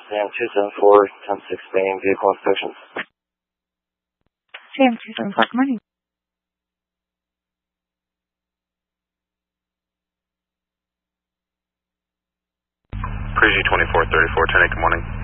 CM 274, 10-6 main vehicle inspections. CM 274, good morning. Preview 2434, 10-8, good morning.